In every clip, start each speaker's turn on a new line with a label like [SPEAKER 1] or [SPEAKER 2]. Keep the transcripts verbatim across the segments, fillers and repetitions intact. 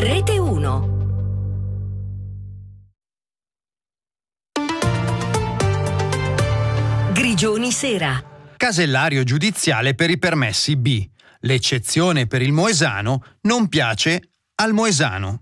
[SPEAKER 1] Rete uno. Grigioni Sera.
[SPEAKER 2] Casellario giudiziale per i permessi B. L'eccezione per il Moesano non piace al Moesano.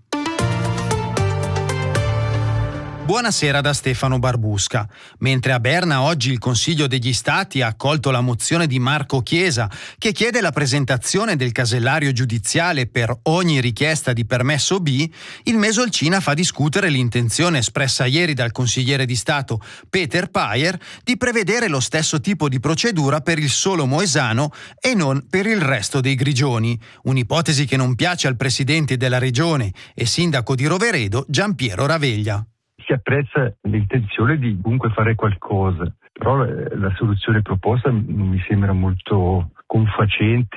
[SPEAKER 2] Buonasera da Stefano Barbusca. Mentre a Berna oggi il Consiglio degli Stati ha accolto la mozione di Marco Chiesa che chiede la presentazione del casellario giudiziale per ogni richiesta di permesso B, il Mesolcina fa discutere l'intenzione espressa ieri dal consigliere di Stato Peter Payer di prevedere lo stesso tipo di procedura per il solo Moesano e non per il resto dei Grigioni, un'ipotesi che non piace al presidente della regione e sindaco di Roveredo Giampiero Raveglia.
[SPEAKER 3] Si apprezza l'intenzione di comunque fare qualcosa, però la soluzione proposta non mi sembra molto confacente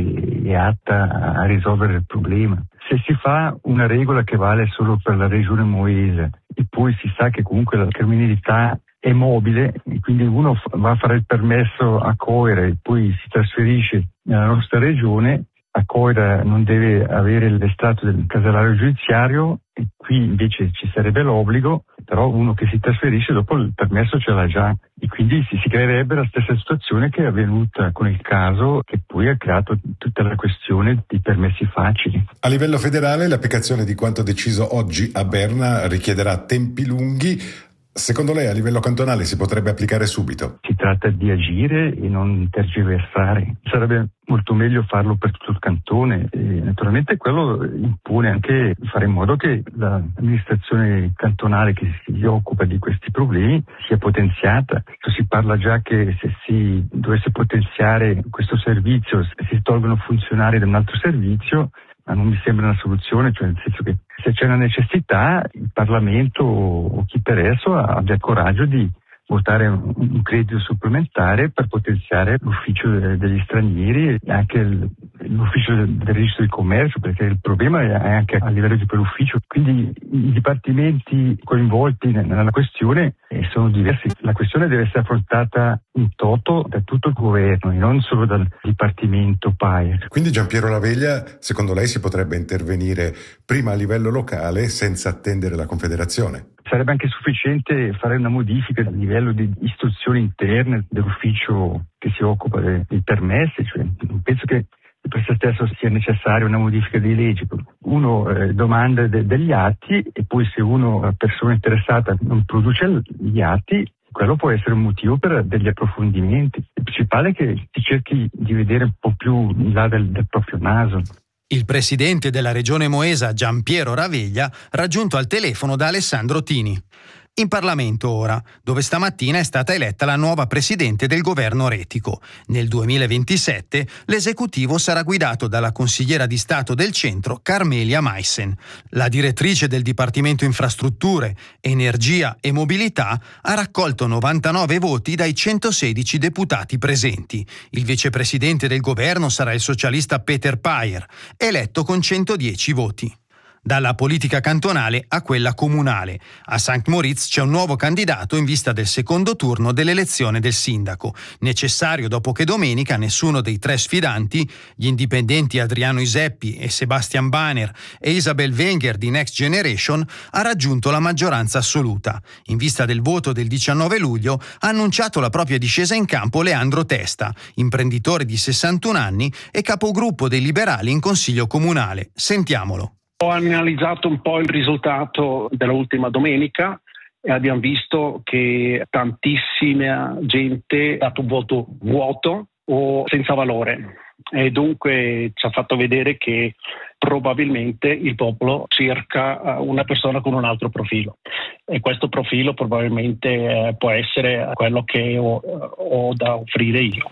[SPEAKER 3] e atta a risolvere il problema. Se si fa una regola che vale solo per la regione Moese e poi si sa che comunque la criminalità è mobile, e quindi uno va a fare il permesso a Coira e poi si trasferisce nella nostra regione, a Coira non deve avere l'estratto del casellario giudiziario e qui invece ci sarebbe l'obbligo, però uno che si trasferisce dopo il permesso ce l'ha già e quindi si, si creerebbe la stessa situazione che è avvenuta con il caso che poi ha creato tutta la questione di permessi facili.
[SPEAKER 4] A livello federale l'applicazione di quanto deciso oggi a Berna richiederà tempi lunghi. Secondo lei a livello cantonale si potrebbe applicare subito?
[SPEAKER 3] Si tratta di agire e non tergiversare. Sarebbe molto meglio farlo per tutto il cantone e naturalmente quello impone anche di fare in modo che l'amministrazione cantonale che si occupa di questi problemi sia potenziata. Si parla già che se si dovesse potenziare questo servizio, se si tolgono funzionari da un altro servizio, ma non mi sembra una soluzione, cioè nel senso che se c'è una necessità il Parlamento o chi per esso abbia il coraggio di votare un, un credito supplementare per potenziare l'ufficio degli stranieri e anche il, l'ufficio del, del registro di commercio, perché il problema è anche a livello di quell'ufficio. Quindi i dipartimenti coinvolti nella questione sono diversi. La questione deve essere affrontata in toto da tutto il governo e non solo dal dipartimento Payer.
[SPEAKER 4] Quindi Giampiero Raveglia, secondo lei si potrebbe intervenire prima a livello locale senza attendere la Confederazione?
[SPEAKER 3] Sarebbe anche sufficiente fare una modifica a livello di istruzioni interne dell'ufficio che si occupa dei, dei permessi, cioè non penso che per se stesso sia necessaria una modifica di leggi. Uno eh, domanda de- degli atti e poi se uno, la persona interessata, non produce gli atti, quello può essere un motivo per degli approfondimenti. Il principale è che si cerchi di vedere un po' più in là del, del proprio naso.
[SPEAKER 2] Il presidente della regione Moesa, Giampiero Raveglia, raggiunto al telefono da Alessandro Tini. In Parlamento ora, dove stamattina è stata eletta la nuova presidente del governo retico. Nel duemilaventisette l'esecutivo sarà guidato dalla consigliera di Stato del centro Carmelia Meissen. La direttrice del Dipartimento Infrastrutture, Energia e Mobilità ha raccolto novantanove voti dai centosedici deputati presenti. Il vicepresidente del governo sarà il socialista Peter Payer, eletto con centodieci voti. Dalla politica cantonale a quella comunale. A Sankt Moritz c'è un nuovo candidato in vista del secondo turno dell'elezione del sindaco, necessario dopo che domenica nessuno dei tre sfidanti, gli indipendenti Adriano Iseppi e Sebastian Banner e Isabel Wenger di Next Generation, ha raggiunto la maggioranza assoluta. In vista del voto del diciannove luglio ha annunciato la propria discesa in campo Leandro Testa, imprenditore di sessantuno anni e capogruppo dei liberali in consiglio comunale. Sentiamolo.
[SPEAKER 5] Ho analizzato un po' il risultato dell'ultima domenica e abbiamo visto che tantissima gente ha dato un voto vuoto o senza valore e dunque ci ha fatto vedere che probabilmente il popolo cerca una persona con un altro profilo e questo profilo probabilmente eh, può essere quello che ho, ho da offrire io.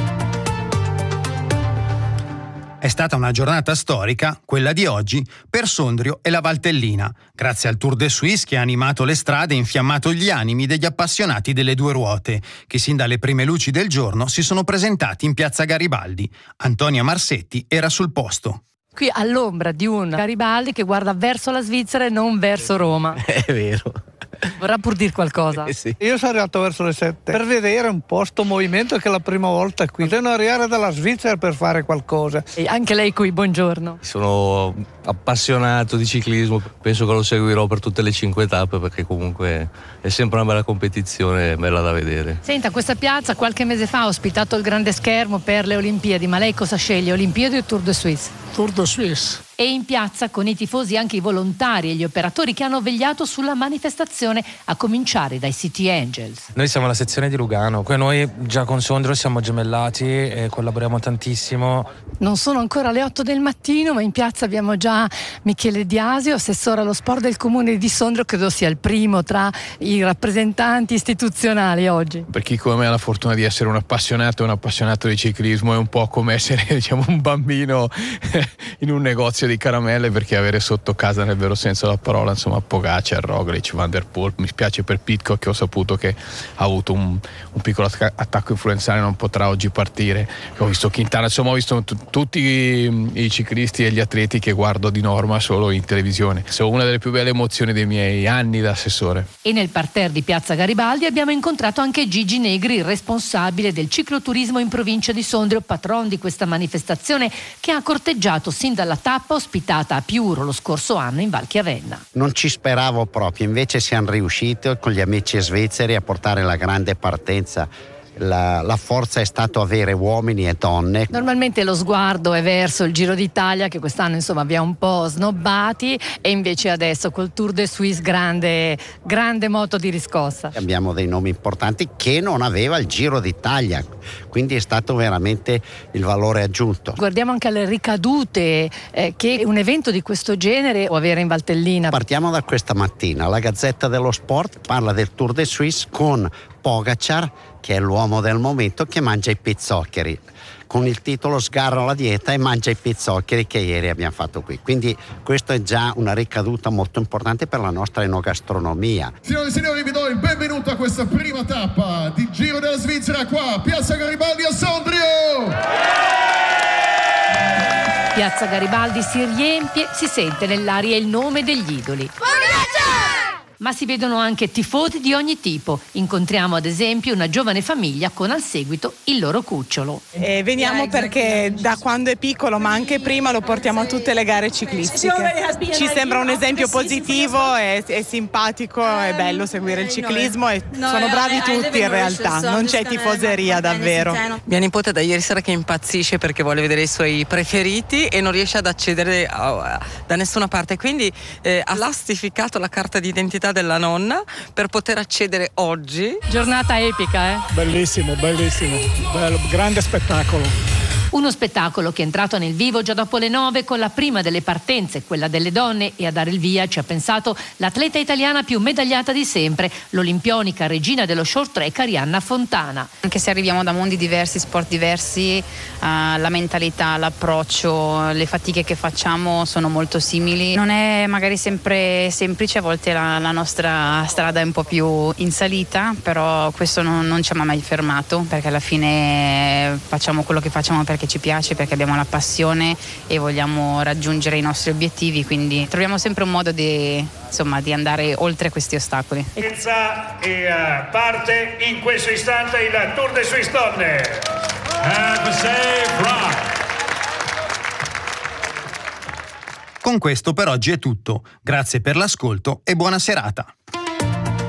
[SPEAKER 2] È stata una giornata storica, quella di oggi, per Sondrio e la Valtellina, grazie al Tour de Suisse che ha animato le strade e infiammato gli animi degli appassionati delle due ruote, che sin dalle prime luci del giorno si sono presentati in piazza Garibaldi. Antonia Marsetti era sul posto.
[SPEAKER 6] Qui all'ombra di un Garibaldi che guarda verso la Svizzera e non verso Roma.
[SPEAKER 7] È vero.
[SPEAKER 6] Vorrà pur dire qualcosa.
[SPEAKER 7] Eh sì.
[SPEAKER 8] Io sono arrivato verso le sette per vedere un po' sto movimento che è la prima volta qui. Devono arrivare dalla Svizzera per fare qualcosa.
[SPEAKER 6] E anche lei qui, buongiorno.
[SPEAKER 7] Sono appassionato di ciclismo, penso che lo seguirò per tutte le cinque tappe perché comunque è sempre una bella competizione, bella da vedere.
[SPEAKER 6] Senta, questa piazza qualche mese fa ha ospitato il grande schermo per le Olimpiadi, ma lei cosa sceglie, Olimpiadi o Tour de Suisse?
[SPEAKER 9] Tour de Suisse.
[SPEAKER 6] E in piazza con i tifosi anche i volontari e gli operatori che hanno vegliato sulla manifestazione, a cominciare dai City Angels.
[SPEAKER 10] Noi siamo la sezione di Lugano, noi già con Sondrio siamo gemellati e collaboriamo tantissimo.
[SPEAKER 6] Non sono ancora le otto del mattino, ma in piazza abbiamo già Michele Diasio, assessore allo sport del comune di Sondrio, credo sia il primo tra i rappresentanti istituzionali oggi.
[SPEAKER 11] Per chi come me ha la fortuna di essere un appassionato un appassionato di ciclismo, è un po' come essere diciamo un bambino in un negozio di caramelle, perché avere sotto casa nel vero senso della parola insomma Pogacar, Roglic, Van der Poel. Mi spiace per Pidcock che ho saputo che ha avuto un, un piccolo attacco influenzale, non potrà oggi partire. Ho visto Quintana, insomma ho visto t- tutti i, i ciclisti e gli atleti che guardo di norma solo in televisione. Sono una delle più belle emozioni dei miei anni da assessore.
[SPEAKER 6] E nel parterre di Piazza Garibaldi abbiamo incontrato anche Gigi Negri, il responsabile del cicloturismo in provincia di Sondrio, patron di questa manifestazione che ha corteggiato sin dalla tappa ospitata a Piuro lo scorso anno in Val Chiavenna.
[SPEAKER 12] Non ci speravo proprio, invece siamo riusciti con gli amici svizzeri a portare la grande partenza. La, la forza è stato avere uomini e donne.
[SPEAKER 6] Normalmente lo sguardo è verso il Giro d'Italia, che quest'anno insomma vi ha un po' snobbati, e invece adesso col Tour de Suisse grande, grande moto di riscossa.
[SPEAKER 12] Abbiamo dei nomi importanti che non aveva il Giro d'Italia, quindi è stato veramente il valore aggiunto.
[SPEAKER 6] Guardiamo anche alle ricadute eh, che un evento di questo genere può avere in Valtellina.
[SPEAKER 12] Partiamo da questa mattina, la Gazzetta dello Sport parla del Tour de Suisse con Pogacar, che è l'uomo del momento, che mangia i pizzoccheri, con il titolo Sgarra la dieta e mangia i pizzoccheri, che ieri abbiamo fatto qui. Quindi questo è già una ricaduta molto importante per la nostra enogastronomia.
[SPEAKER 13] Signore e signori, vi do il benvenuto a questa prima tappa di Giro della Svizzera qua, Piazza Garibaldi a Sondrio!
[SPEAKER 6] Piazza Garibaldi si riempie, si sente nell'aria il nome degli idoli. Ma si vedono anche tifosi di ogni tipo. Incontriamo ad esempio una giovane famiglia con al seguito il loro cucciolo.
[SPEAKER 14] E veniamo perché da quando è piccolo, ma anche prima, lo portiamo a tutte le gare ciclistiche. Ci sembra un esempio positivo, è, è simpatico, è bello seguire il ciclismo e sono bravi tutti in realtà, non c'è tifoseria davvero.
[SPEAKER 15] Mia nipote da ieri sera che impazzisce perché vuole vedere i suoi preferiti e non riesce ad accedere a, a, da nessuna parte, quindi eh, ha plastificato la carta d'identità della nonna per poter accedere oggi.
[SPEAKER 6] Giornata epica, eh?
[SPEAKER 9] Bellissimo, bellissimo, bello, grande spettacolo.
[SPEAKER 6] Uno spettacolo che è entrato nel vivo già dopo le nove con la prima delle partenze, quella delle donne, e a dare il via ci ha pensato l'atleta italiana più medagliata di sempre, l'olimpionica regina dello short track Arianna Fontana.
[SPEAKER 16] Anche se arriviamo da mondi diversi, sport diversi, uh, la mentalità, l'approccio, le fatiche che facciamo sono molto simili. Non è magari sempre semplice, a volte la, la nostra strada è un po' più in salita, però questo non, non ci ha mai fermato, perché alla fine facciamo quello che facciamo perché ci piace, perché abbiamo la passione e vogliamo raggiungere i nostri obiettivi, quindi troviamo sempre un modo di, insomma, di andare oltre questi ostacoli.
[SPEAKER 17] E uh, parte in questo istante il Tour de Suisse Donne. Have a safe ride.
[SPEAKER 2] Con questo per oggi è tutto. Grazie per l'ascolto e buona serata.